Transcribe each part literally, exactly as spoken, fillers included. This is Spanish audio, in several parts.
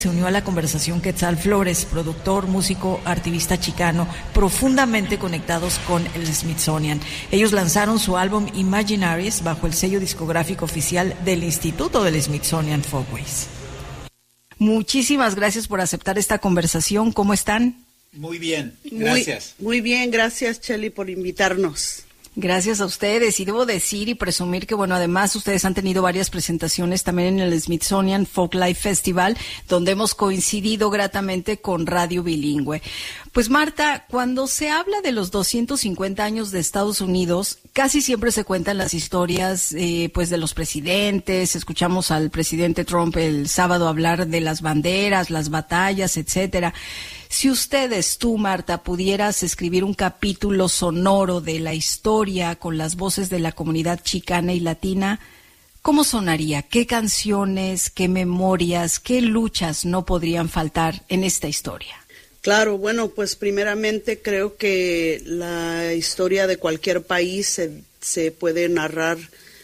Se unió a la conversación Quetzal Flores, productor, músico, activista chicano, profundamente conectados con el Smithsonian. Ellos lanzaron su álbum Imaginaries bajo el sello discográfico oficial del Instituto del Smithsonian Folkways. Muchísimas gracias por aceptar esta conversación. ¿Cómo están? Muy bien, gracias. Muy, muy bien, gracias, Chely, por invitarnos. Gracias a ustedes, y debo decir y presumir que, bueno, además ustedes han tenido varias presentaciones también en el Smithsonian Folklife Festival, donde hemos coincidido gratamente con Radio Bilingüe. Pues Marta, cuando se habla de los doscientos cincuenta años de Estados Unidos, casi siempre se cuentan las historias eh, pues de los presidentes. Escuchamos al presidente Trump el sábado hablar de las banderas, las batallas, etcétera. Si ustedes, tú, Marta, pudieras escribir un capítulo sonoro de la historia con las voces de la comunidad chicana y latina, ¿cómo sonaría? ¿Qué canciones, qué memorias, qué luchas no podrían faltar en esta historia? Claro, bueno, pues primeramente creo que la historia de cualquier país se, se puede narrar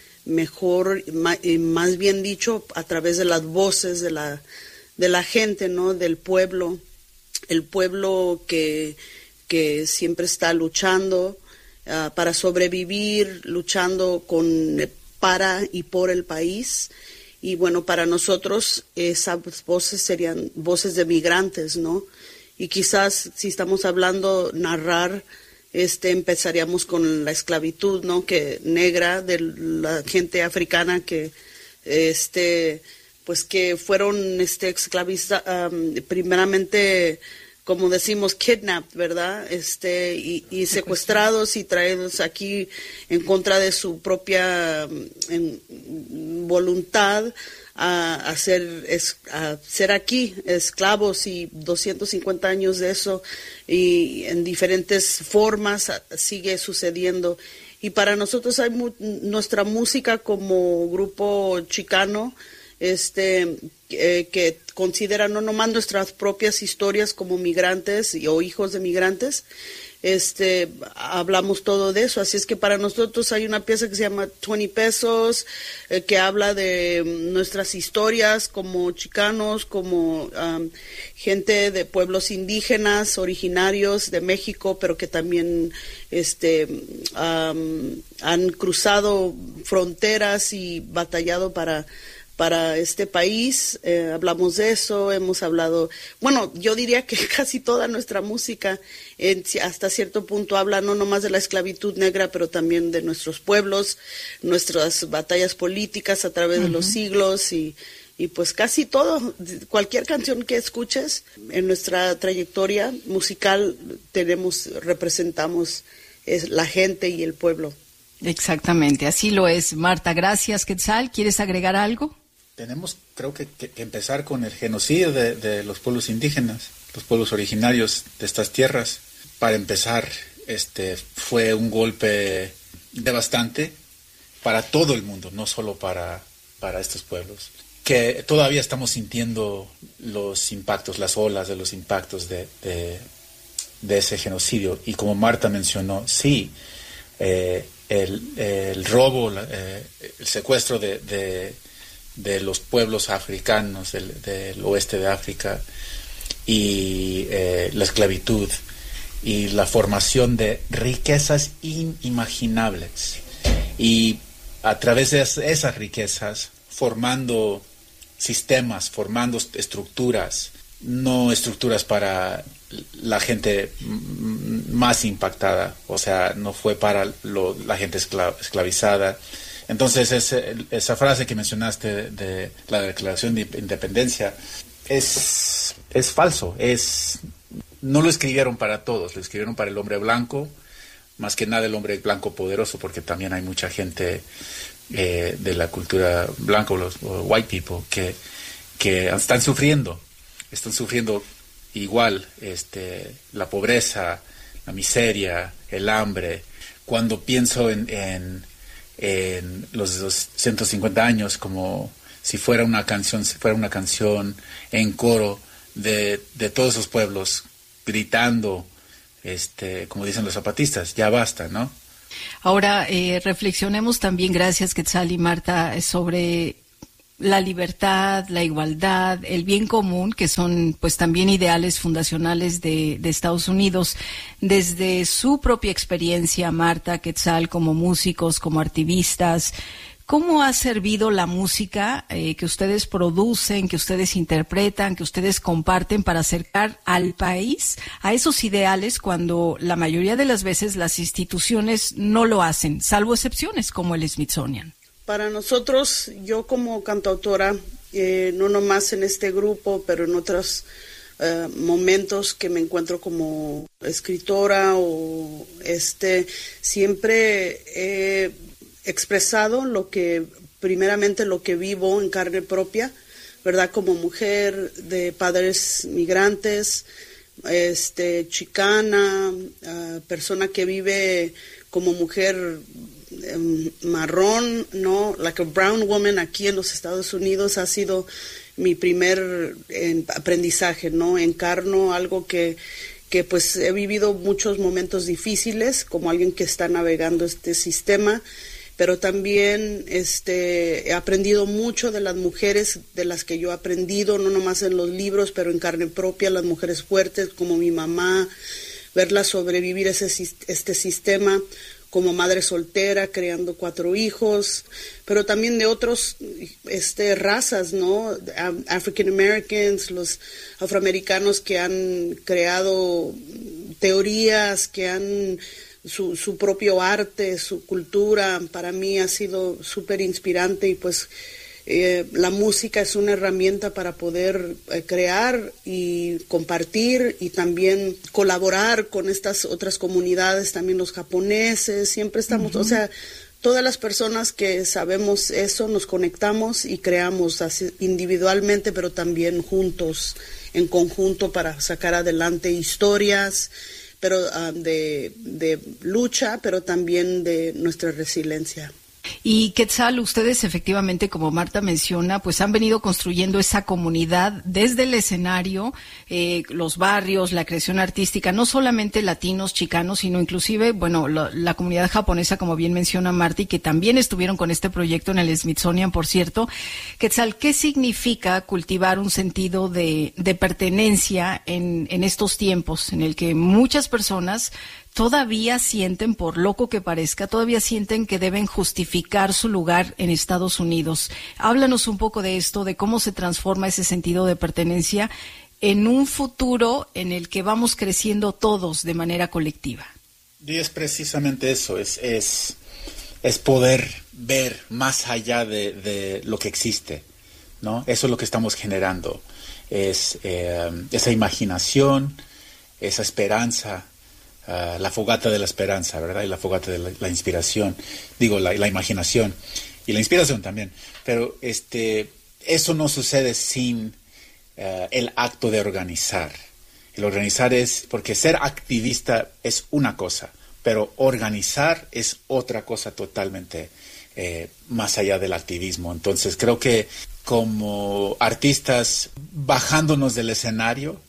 mejor, más, más bien dicho, a través de las voces de la, de la gente, ¿no? Del pueblo. El pueblo que, que siempre está luchando uh, para sobrevivir, luchando con, para y por el país. Y bueno, para nosotros esas voces serían voces de migrantes, ¿no? Y quizás si estamos hablando narrar, este, empezaríamos con la esclavitud, ¿no? Que negra de la gente africana que, este... pues que fueron este esclavizados, um, primeramente, como decimos, kidnapped, ¿verdad? Este, y, y secuestrados y traídos aquí en contra de su propia en, voluntad a, a, ser, es, a ser aquí esclavos, y doscientos cincuenta años de eso, y en diferentes formas sigue sucediendo. Y para nosotros hay mu- nuestra música como grupo chicano, este eh, que considera no nomás nuestras propias historias como migrantes y, o hijos de migrantes, este hablamos todo de eso. Así es que para nosotros hay una pieza que se llama veinte pesos, eh, que habla de nuestras historias como chicanos, como um, gente de pueblos indígenas originarios de México, pero que también este um, han cruzado fronteras y batallado para para este país. Eh, hablamos de eso, hemos hablado, bueno, yo diría que casi toda nuestra música en, hasta cierto punto habla no nomás de la esclavitud negra, pero también de nuestros pueblos, nuestras batallas políticas a través uh-huh. de los siglos, y, y pues casi todo, cualquier canción que escuches en nuestra trayectoria musical tenemos, representamos es la gente y el pueblo. Exactamente, así lo es. Marta, gracias. Quetzal, ¿quieres agregar algo? Tenemos, creo que, que, que empezar con el genocidio de, de los pueblos indígenas, los pueblos originarios de estas tierras. Para empezar, este fue un golpe devastante para todo el mundo, no solo para, para estos pueblos. Que todavía estamos sintiendo los impactos, las olas de los impactos de, de, de ese genocidio. Y como Marta mencionó, sí, eh, el, el robo, eh, el secuestro de... de de los pueblos africanos del, del oeste de África, y eh, la esclavitud y la formación de riquezas inimaginables, y a través de esas riquezas formando sistemas, formando estructuras, no estructuras para la gente más impactada, o sea, no fue para lo, la gente esclav, esclavizada. Entonces, ese, esa frase que mencionaste de la Declaración de Independencia es, es falso. Es, no lo escribieron para todos, lo escribieron para el hombre blanco, más que nada el hombre blanco poderoso, porque también hay mucha gente eh, de la cultura blanca, los o white people, que, que están sufriendo, están sufriendo igual este, la pobreza, la miseria, el hambre. Cuando pienso en... en en los doscientos cincuenta años, como si fuera una canción, si fuera una canción en coro de, de todos esos pueblos gritando, este, como dicen los zapatistas, ya basta, ¿no? Ahora eh, reflexionemos también, gracias Quetzal y Marta, sobre la libertad, la igualdad, el bien común, que son pues también ideales fundacionales de, de Estados Unidos. Desde su propia experiencia, Marta, Quetzal, como músicos, como activistas, ¿cómo ha servido la música eh, que ustedes producen, que ustedes interpretan, que ustedes comparten para acercar al país a esos ideales cuando la mayoría de las veces las instituciones no lo hacen, salvo excepciones como el Smithsonian? Para nosotros, yo como cantautora, eh, no nomás en este grupo, pero en otros uh, momentos que me encuentro como escritora o este, siempre he expresado lo que, primeramente lo que vivo en carne propia, ¿verdad? Como mujer de padres migrantes, este, chicana, uh, persona que vive como mujer marrón, no, like a brown woman aquí en los Estados Unidos, ha sido mi primer eh, aprendizaje, no, encarno algo que que pues he vivido muchos momentos difíciles como alguien que está navegando este sistema, pero también este he aprendido mucho de las mujeres de las que yo he aprendido, no nomás en los libros, pero en carne propia, las mujeres fuertes como mi mamá, verlas sobrevivir ese este sistema como madre soltera, creando cuatro hijos, pero también de otros este, razas, ¿no? African Americans, los afroamericanos que han creado teorías, que han su, su propio arte, su cultura. Para mí ha sido súper inspirante y pues eh, la música es una herramienta para poder eh, crear y compartir y también colaborar con estas otras comunidades, también los japoneses, siempre estamos, uh-huh. o sea, todas las personas que sabemos eso nos conectamos y creamos así, individualmente, pero también juntos, en conjunto para sacar adelante historias, pero uh, de, de lucha, pero también de nuestra resiliencia. Y Quetzal, ustedes efectivamente, como Marta menciona, pues han venido construyendo esa comunidad desde el escenario, eh, los barrios, la creación artística, no solamente latinos, chicanos, sino inclusive, bueno, la, la comunidad japonesa, como bien menciona Marta, y que también estuvieron con este proyecto en el Smithsonian, por cierto. Quetzal, ¿qué significa cultivar un sentido de, de pertenencia en, en estos tiempos en el que muchas personas todavía sienten, por loco que parezca, todavía sienten que deben justificar su lugar en Estados Unidos? Háblanos un poco de esto, de cómo se transforma ese sentido de pertenencia en un futuro en el que vamos creciendo todos de manera colectiva. Y es precisamente eso, es, es, es poder ver más allá de, de lo que existe, ¿no? Eso es lo que estamos generando, es eh, esa imaginación, esa esperanza, Uh, la fogata de la esperanza, ¿verdad? Y la fogata de la, la inspiración, digo, la, la imaginación y la inspiración también. Pero este, eso no sucede sin uh, el acto de organizar. El organizar es, porque ser activista es una cosa, pero organizar es otra cosa totalmente eh, más allá del activismo. Entonces creo que como artistas, bajándonos del escenario,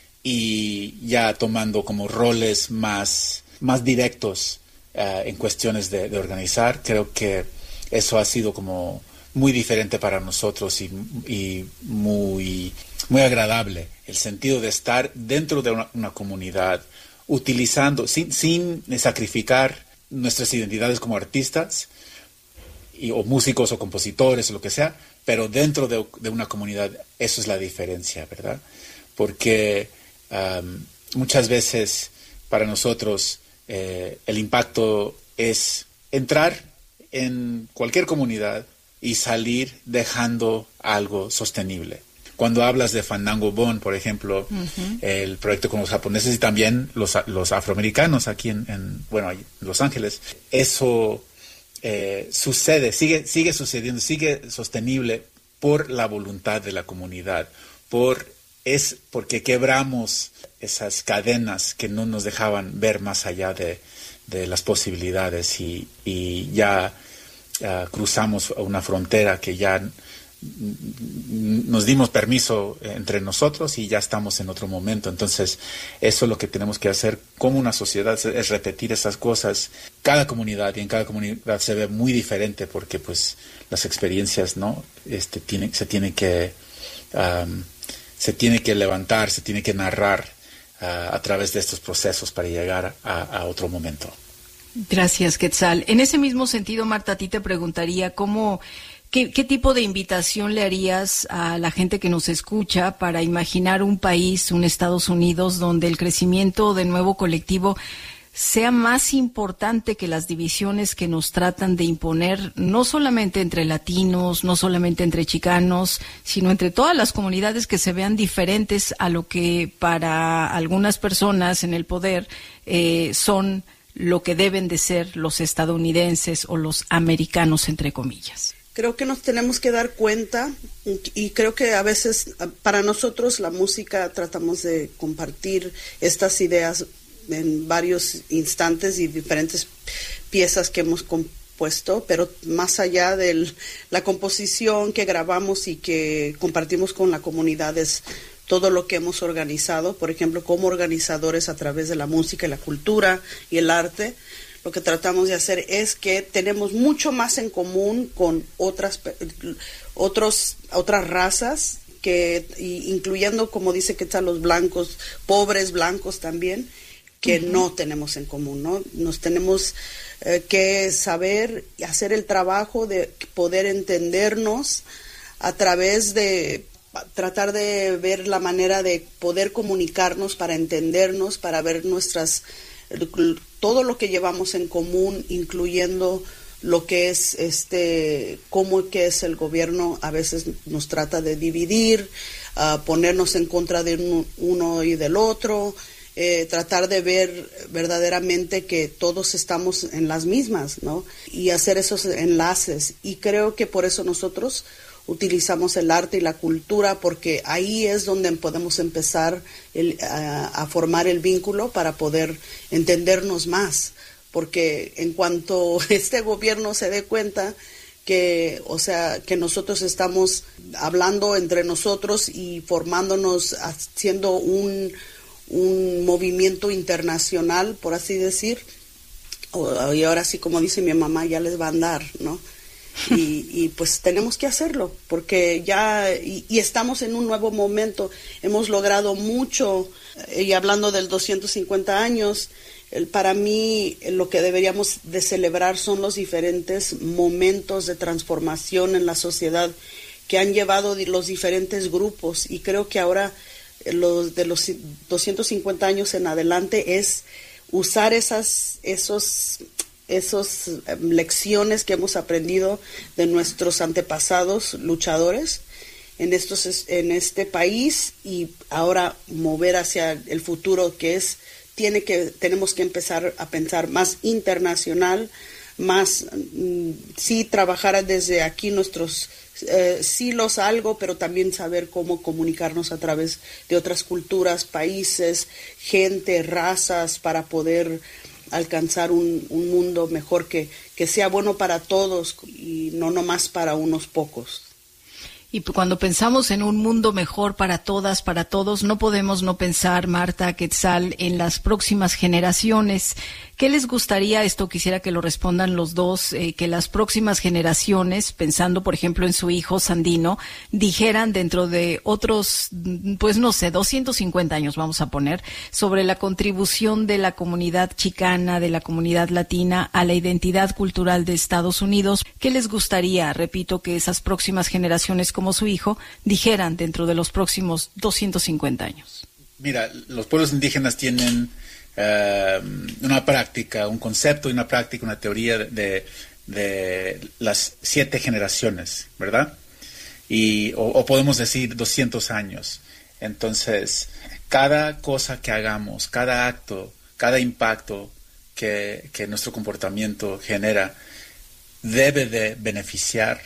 y ya tomando como roles más, más directos uh, en cuestiones de, de organizar, creo que eso ha sido como muy diferente para nosotros y, y muy, muy agradable, el sentido de estar dentro de una, una comunidad, utilizando, sin, sin sacrificar nuestras identidades como artistas, y, o músicos o compositores o lo que sea, pero dentro de, de una comunidad. Eso es la diferencia, ¿verdad? Porque Um, muchas veces para nosotros eh, el impacto es entrar en cualquier comunidad y salir dejando algo sostenible. Cuando hablas de Fandango Bon, por ejemplo, uh-huh. el proyecto con los japoneses y también los, los afroamericanos aquí en, en, bueno, en Los Ángeles, eso eh, sucede, sigue, sigue sucediendo, sigue sostenible por la voluntad de la comunidad, por es porque quebramos esas cadenas que no nos dejaban ver más allá de, de las posibilidades y, y ya uh, cruzamos una frontera que ya nos dimos permiso entre nosotros y ya estamos en otro momento. Entonces, eso es lo que tenemos que hacer como una sociedad, es repetir esas cosas. Cada comunidad, y en cada comunidad se ve muy diferente porque pues las experiencias, ¿no? Este, tiene, se tiene que um, se tiene que levantar, se tiene que narrar uh, a través de estos procesos para llegar a, a otro momento. Gracias, Quetzal. En ese mismo sentido, Marta, a ti te preguntaría cómo ¿Qué, ¿Qué tipo de invitación le harías a la gente que nos escucha para imaginar un país, un Estados Unidos, donde el crecimiento de nuevo colectivo sea más importante que las divisiones que nos tratan de imponer, no solamente entre latinos, no solamente entre chicanos, sino entre todas las comunidades que se vean diferentes a lo que para algunas personas en el poder eh, son lo que deben de ser los estadounidenses o los americanos, entre comillas? Creo que nos tenemos que dar cuenta, y creo que a veces para nosotros la música tratamos de compartir estas ideas en varios instantes y diferentes piezas que hemos compuesto, pero más allá de la composición que grabamos y que compartimos con la comunidad es todo lo que hemos organizado, por ejemplo, como organizadores a través de la música y la cultura y el arte. Lo que tratamos de hacer es que tenemos mucho más en común con otras otros otras razas, que incluyendo, como dice Quetzal, los blancos, pobres blancos también, que uh-huh. no tenemos en común, ¿no? Nos tenemos eh, que saber y hacer el trabajo de poder entendernos a través de tratar de ver la manera de poder comunicarnos para entendernos, para ver nuestras todo lo que llevamos en común, incluyendo lo que es este cómo que es el gobierno a veces nos trata de dividir, uh, ponernos en contra de uno, uno y del otro, eh, tratar de ver verdaderamente que todos estamos en las mismas, ¿no? Y hacer esos enlaces. Y creo que por eso nosotros utilizamos el arte y la cultura, porque ahí es donde podemos empezar el, a, a formar el vínculo para poder entendernos más, porque en cuanto este gobierno se dé cuenta que, o sea, que nosotros estamos hablando entre nosotros y formándonos, haciendo un, un movimiento internacional, por así decir, y ahora sí, como dice mi mamá, ya les va a andar, ¿no? Y, y pues tenemos que hacerlo, porque ya, y, y estamos en un nuevo momento, hemos logrado mucho, y hablando del doscientos cincuenta años, el, para mí lo que deberíamos de celebrar son los diferentes momentos de transformación en la sociedad que han llevado los diferentes grupos, y creo que ahora los de los doscientos cincuenta años en adelante es usar esas, esos... esas lecciones que hemos aprendido de nuestros antepasados luchadores en estos en este país, y ahora mover hacia el futuro, que es tiene que tenemos que empezar a pensar más internacional, más mm, sí trabajar desde aquí nuestros eh, silos algo, pero también saber cómo comunicarnos a través de otras culturas, países, gente, razas, para poder alcanzar un, un mundo mejor que, que sea bueno para todos y no nomás para unos pocos. Y cuando pensamos en un mundo mejor para todas, para todos, no podemos no pensar, Marta, Quetzal, en las próximas generaciones. ¿Qué les gustaría, esto quisiera que lo respondan los dos, eh, que las próximas generaciones, pensando por ejemplo en su hijo Sandino, dijeran dentro de otros, pues no sé, doscientos cincuenta años vamos a poner, sobre la contribución de la comunidad chicana, de la comunidad latina a la identidad cultural de Estados Unidos? ¿Qué les gustaría, repito, que esas próximas generaciones como su hijo dijeran dentro de los próximos doscientos cincuenta años? Mira, los pueblos indígenas tienen Uh, una práctica, un concepto y una práctica, una teoría de, de las siete generaciones, ¿verdad? Y, o, o podemos decir doscientos años. Entonces, cada cosa que hagamos, cada acto, cada impacto que, que nuestro comportamiento genera, debe de beneficiar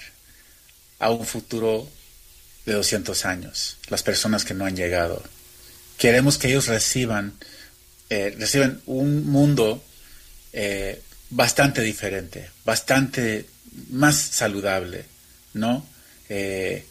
a un futuro de doscientos años, las personas que no han llegado. Queremos que ellos reciban Eh, reciben un mundo eh, bastante diferente, bastante más saludable, ¿no? eh,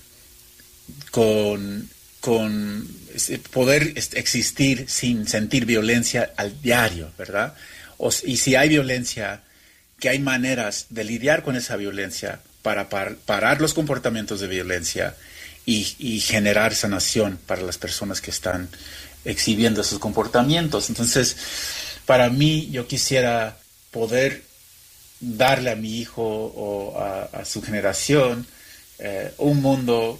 con, con poder existir sin sentir violencia al diario, ¿verdad? O, y si hay violencia, que hay maneras de lidiar con esa violencia para par, parar los comportamientos de violencia y, y generar sanación para las personas que están exhibiendo esos comportamientos. Entonces, para mí, yo quisiera poder darle a mi hijo o a, a su generación eh, un mundo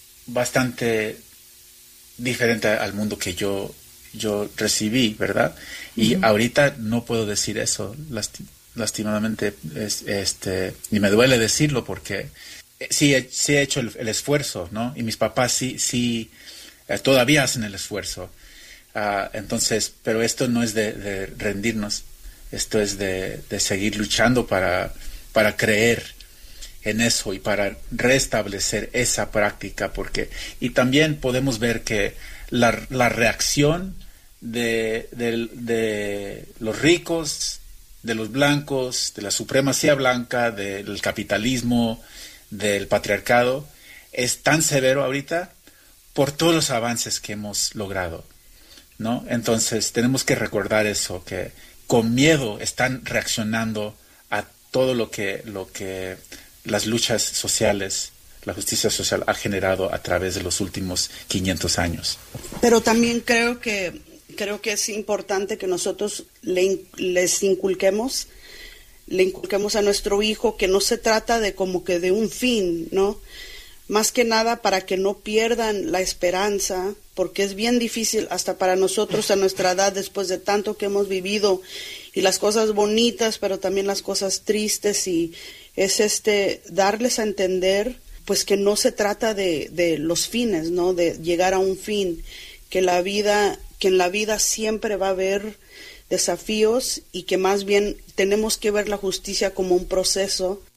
bastante diferente al mundo que yo, yo recibí, ¿verdad? Y uh-huh. ahorita no puedo decir eso, lasti- lastimadamente, es, este, y me duele decirlo porque sí, sí he hecho el, el esfuerzo, ¿no? Y mis papás sí, sí eh, todavía hacen el esfuerzo. Uh, entonces, pero esto no es de, de rendirnos, esto es de, de seguir luchando para, para creer en eso y para restablecer esa práctica, porque y también podemos ver que la, la reacción de, de, de los ricos, de los blancos, de la supremacía blanca, del capitalismo, del patriarcado, es tan severo ahorita por todos los avances que hemos logrado, ¿no? Entonces tenemos que recordar eso, que con miedo están reaccionando a todo lo que, lo que las luchas sociales, la justicia social ha generado a través de los últimos quinientos años. Pero también creo que creo que es importante que nosotros le, les inculquemos, le inculquemos a nuestro hijo que no se trata de como que de un fin, ¿no? Más que nada para que no pierdan la esperanza, porque es bien difícil hasta para nosotros a nuestra edad, después de tanto que hemos vivido, y las cosas bonitas, pero también las cosas tristes, y es este darles a entender pues que no se trata de, de los fines, ¿no? De llegar a un fin, que la vida, que en la vida siempre va a haber desafíos y que más bien tenemos que ver la justicia como un proceso